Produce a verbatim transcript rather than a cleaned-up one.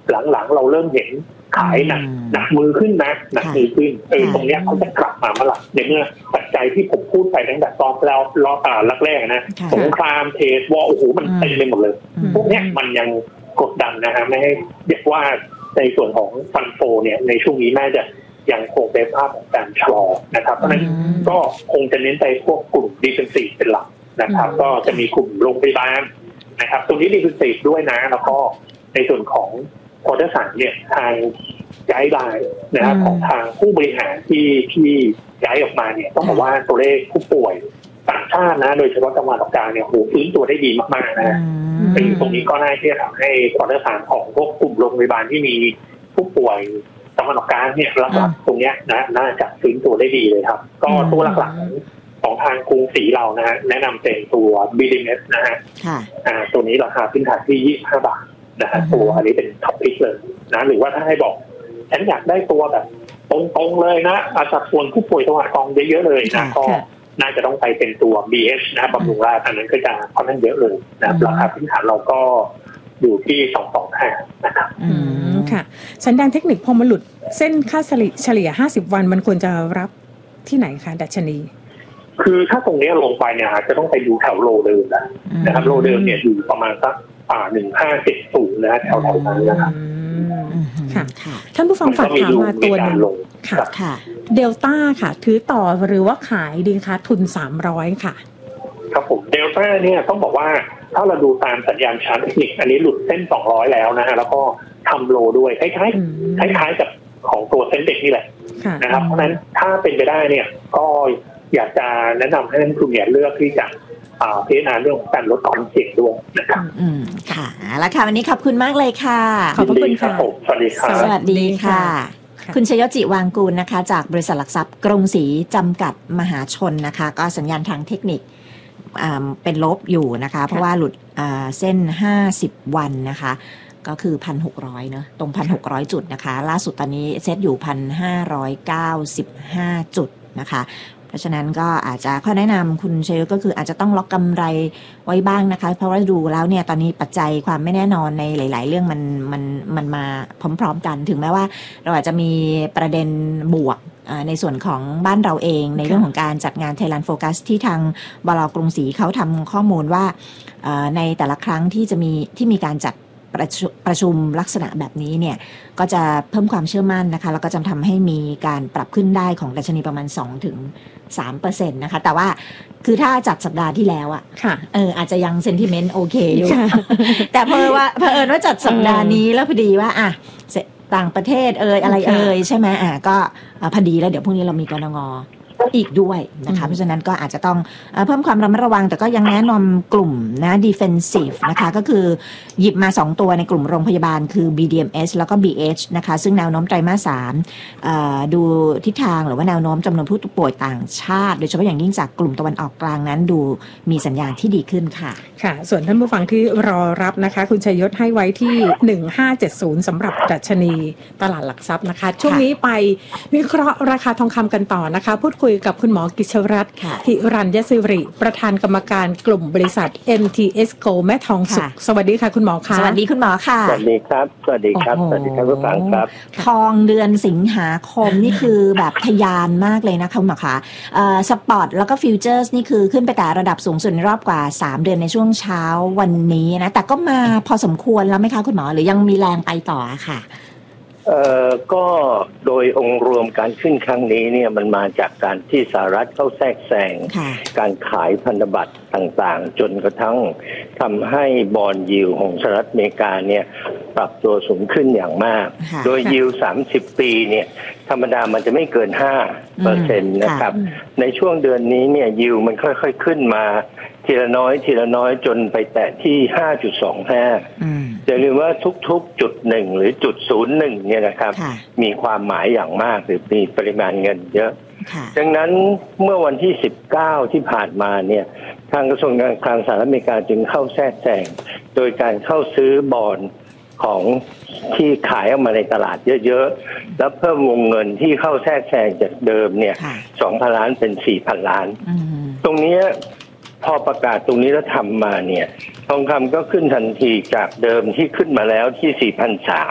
หลังๆเราเริ่มเห็นขายหนักหนักมือขึ้นนะหนักมือขึ้นเออตรงเนี้ยเขาจะกลับมาเมื่อไหร่ในเมื่อปัจจัยที่ผมพูดไปตั้งแต่ตอนเราล้อตาลักแรกนะสงครามเทรดวอร์โอ้โหมันเต็มไปหมดเลยพวกเนี้ยมันยังกดดันนะฮะไม่ให้เรียกว่าในส่วนของฟันโฟเนี่ยในช่วงนี้น่าจะยังคงเป็นภาพของการชะลอนะครับเพราะฉะนั้นก็คงจะเน้นไปพวกกลุ่มดิเฟนซีฟเป็นหลักนะครับก็จะมีกลุ่มโรงพยาบาลนะครับตรงนี้ดิเฟนซีฟด้วยนะแล้วก็ในส่วนของควอเตอร์สามเนี่ยทางไกด์ไลน์นะครับของทางผู้บริหารที่ที่ย้ายออกมาเนี่ยต้องบอกว่าตัวเลขผู้ป่วยต่างชาตินะโดยเฉพาะจังหวัดออกกลางเนี่ยโหฟื้นตัวได้ดีมากๆนะซึ่งตรงนี้ก็น่าที่จะทำให้ควอเตอร์สามของพวกกลุ่มโรงพยาบาลที่มีผู้ป่วยจังหวัดออกกลางเนี่ยหลักๆตรงเนี้ยนะน่าจะฟื้นตัวได้ดีเลยครับก็ตัวหลักๆของทางกรุงศรีเรานะฮะแนะนำเป็นตัว บี ดี เอส นะฮะอ่าตัวนี้ราคาพื้นฐานที่ยี่สิบห้าบาทนะฮะตัวอันนี้เป็นท็อปพิกเลยนะหรือว่าถ้าให้บอกฉันอยากได้ตัวแบบตรงๆเลยนะอาสัดส่วนผู้ป่วยจังหวัดกองเยอะๆเลยนะก็น่าจะต้องไปเป็นตัว บี เอช นะบำรุงราษฎร์อันนั้นก็จะค่อนข้างเยอะเลยนะราคาพื้นฐานเราก็อยู่ที่สองร้อยยี่สิบห้านะครับอืมค่ะสัญญาณเทคนิคพอมันหลุดเส้นค่าเฉลี่ยห้าสิบวันมันควรจะรับที่ไหนคะดัชนีคือถ้าตรงนี้ลงไปเนี่ยจะต้องไปดูแถวโลเดิมนะครับโลเดิมเนี่ยอยู่ประมาณสักอ่าหนึ่งห้าเจ็ดศูนย์นะแถวแถวนั้นนะครับค่ะท่านผู้ฟังฝากถามมาตัวนึงค่ะเดลต้าค่ะถือต่อหรือว่าขายดีคะทุนสามร้อยค่ะครับผมเดลต้าเนี่ยต้องบอกว่าถ้าเราดูตามสัญญาณชาร์ตเทคนิคอันนี้หลุดเส้นสองร้อยแล้วนะฮะแล้วก็ทำโลด้วยคล้ายๆคล้ายๆกับของตัวเส้นเด็กนี่แหละนะครับเพราะฉะนั้นถ้าเป็นไปได้เนี่ยก็อยากจะแนะนำให้นักลงทุนเนี่ยเลือกที่จะพิจารณาเรื่องของการลดความเสี่ยงด้วยนะครับอืมค่ะแล้วค่ะวันนี้ขอบคุณมากเลยค่ะขอบคุณค่ะสวัสดีครับสวัสดีค่ะคุณชยจิวางกูลนะคะจากบริษัทหลักทรัพย์กรุงศรีจำกัดมหาชนนะคะก็สัญญาณทางเทคนิคเป็นลบอยู่นะคะเพราะว่าหลุดเส้นห้าสิบวันนะคะก็คือ หนึ่งพันหกร้อย เนอะตรง หนึ่งพันหกร้อย จุดนะคะล่าสุดตอนนี้เซตอยู่ หนึ่งพันห้าร้อยเก้าสิบห้า จุดนะคะเพราะฉะนั้นก็อาจจะข้อแนะนำคุณเชลก็คืออาจจะต้องล็อกกำไรไว้บ้างนะคะเพราะว่าดูแล้วเนี่ยตอนนี้ปัจจัยความไม่แน่นอนในหลายๆเรื่องมันมันมันมาพร้อมๆกันถึงแม้ว่าเราอาจจะมีประเด็นบวกในส่วนของบ้านเราเองในเรื่องของการจัดงาน Thailand Focus ที่ทางบล.กรุงศรีเขาทำข้อมูลว่าในแต่ละครั้งที่จะมีที่มีการจัดประชุมประชุมลักษณะแบบนี้เนี่ยก็จะเพิ่มความเชื่อมั่นนะคะแล้วก็จะทำให้มีการปรับขึ้นได้ของดัชนีประมาณ สองถึงสามเปอร์เซ็นต์ นะคะแต่ว่าคือถ้าจัดสัปดาห์ที่แล้วอ่ะเอออาจจะยังเซนติเมนต์โอเคอยู่แต่เพอว่าเผอิญว่าจัดสัปดาห์นี้แล้วพอดีว่าอ่ะต่างประเทศเอ่ยอะไรเอ่ยใช่ไหมอ่ะก็พอดีแล้วเดี๋ยวพรุ่งนี้เรามีกนง.อีกด้วยนะคะเพราะฉะนั้นก็อาจจะต้องเพิ่มความระมัดระวังแต่ก็ยังแนะนำกลุ่มนะ defensive นะคะก็คือหยิบมาสองตัวในกลุ่มโรงพยาบาลคือ บี ดี เอ็ม เอส แล้วก็ บี เอช นะคะซึ่งแนวโน้มไตรมาสสามดูทิศทางหรือว่าแนวโน้มจำนวนผู้ป่วยต่างชาติโดยเฉพาะอย่างยิ่งจากกลุ่มตะวันออกกลางนั้นดูมีสัญญาณที่ดีขึ้นค่ะค่ะส่วนท่านผู้ฟังที่รอรับนะคะคุณชัยยศให้ไว้ที่หนึ่งห้าเจ็ดศูนย์สำหรับดัชนีตลาดหลักทรัพย์นะคะช่วงนี้ไปวิเคราะห์ราคาทองคำกันต่อนะคะพูดคุยกับคุณหมอกิชรัตน์หิรัญยศิริประธานกรรมการกลุ่มบริษัท เอ็ม ที เอส Gold แม่ทองสุขสวัสดีค่ะคุณหมอค่ะสวัสดีคุณหมอค่ะสวัสดีครับสวัสดีครับสวัสดีท่านผู้ฟังครับทองเดือนสิงหาคมนี่คือแบบทะยานมากเลยนะคะคุณหมอคะสปอร์ตแล้วก็ฟิวเจอร์สนี่คือขึ้นไปแต่ระดับสูงสุดในรอบกว่าสามเดือนในช่วงเช้าวันนี้นะแต่ก็มาพอสมควรแล้วไหมคะคุณหมอหรือยังมีแรงไปต่อค่ะเอ่อก็โดยองค์รวมการขึ้นครั้งนี้เนี่ยมันมาจากการที่สหรัฐเข้าแทรกแซงการขายพันธบัตรต่างๆจนกระทั่งทำให้บอนด์ยิลด์ของสหรัฐอเมริกาเนี่ยปรับตัวสูงขึ้นอย่างมากโดยยิลด์สามสิบปีเนี่ยธรรมดามันจะไม่เกิน ห้าเปอร์เซ็นต์ นะครับในช่วงเดือนนี้เนี่ยยิลด์มันค่อยๆขึ้นมาทีละน้อยทีละน้อยจนไปแตะที่ ห้าจุดสองห้า อย่าลืมว่าทุกๆจุดหนึ่งหรือจุดศูนย์หนึ่งเนี่ยนะครับมีความหมายอย่างมากหรือมีปริมาณเงินเยอะดังนั้นเมื่อวันที่สิบเก้าที่ผ่านมาเนี่ยทางกระทรวงการคลังสหรัฐอเมริกาจึงเข้าแทรกแซงโดยการเข้าซื้อบอนด์ของที่ขายออกมาในตลาดเยอะๆแล้วเพิ่มวงเงินที่เข้าแทรกแซงจากเดิมเนี่ย สองพัน ล้านเป็น สี่พัน ล้านตรงนี้พอประกาศตรงนี้แล้วทำมาเนี่ยทองคำก็ขึ้นทันทีจากเดิมที่ขึ้นมาแล้วที่ สี่พันสาม